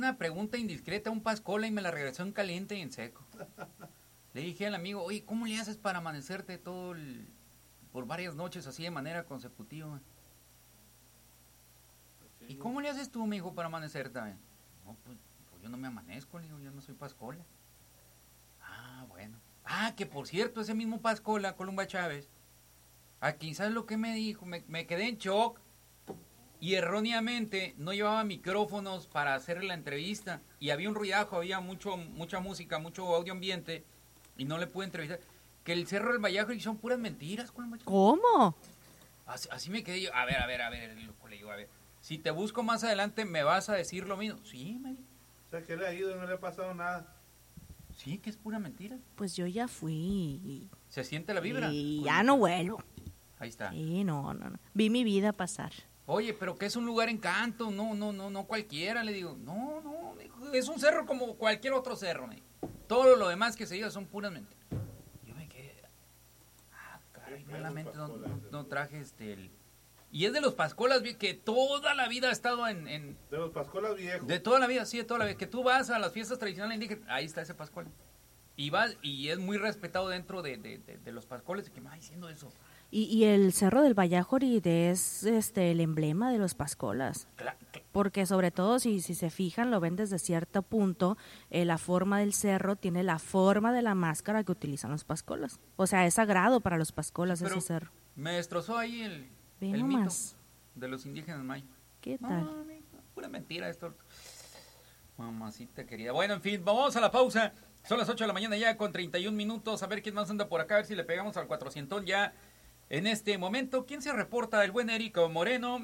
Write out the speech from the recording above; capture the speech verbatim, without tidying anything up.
una pregunta indiscreta a un pascola y me la regresó en caliente y en seco. Le dije al amigo, oye, ¿cómo le haces para amanecerte todo el, por varias noches así de manera consecutiva? ¿Y cómo le haces tú, mijo, para amanecer también? No, pues, pues yo no me amanezco, le digo, yo no soy pascola. Ah, bueno. Ah, que por cierto, ese mismo pascola, Columba Chávez, aquí, ¿sabes lo que me dijo? Me, me quedé en shock y erróneamente no llevaba micrófonos para hacer la entrevista y había un ruidajo, había mucho, mucha música, mucho audio ambiente y no le pude entrevistar. Que el Cerro del Vallejo son puras mentiras, Columba Chávez. ¿Cómo? Así, así me quedé yo. A ver, a ver, a ver, le digo, a ver. Si te busco más adelante, ¿me vas a decir lo mismo? Sí, me dijo. O sea, que le ha ido y no le ha pasado nada. Sí, que es pura mentira. Pues yo ya fui. ¿Se siente la vibra? Y ya no vuelvo. Ahí está. Sí, no, no, no. Vi mi vida pasar. Oye, pero que es un lugar encanto, no, no, no, no cualquiera, le digo. No, no, dijo, es un cerro como cualquier otro cerro, me dijo. Todo lo demás que se diga son puras mentiras. Yo me quedé, ah, caray, malamente no, no, no traje este, el... Y es de los pascolas que toda la vida ha estado en, en... De los pascolas viejos. De toda la vida, sí, de toda la vida. Que tú vas a las fiestas tradicionales indígenas, ahí está ese pascual. Y vas, y es muy respetado dentro de, de, de, de los pascoles, que me va diciendo eso. Y, y el Cerro del Vallejorid es este el emblema de los pascolas. Claro, claro. Porque sobre todo, si, si se fijan, lo ven desde cierto punto, eh, la forma del cerro tiene la forma de la máscara que utilizan los pascolas. O sea, es sagrado para los pascolas Pero ese cerro. me destrozó ahí el, Ve el nomás. mito de los indígenas mayas. ¿Qué No, tal? no, pura mentira esto. Mamacita querida. Bueno, en fin, vamos a la pausa. Son las ocho de la mañana ya con treinta y un minutos. A ver quién más anda por acá, a ver si le pegamos al cuatrocientos ya en este momento. ¿Quién se reporta? El buen Érico Moreno.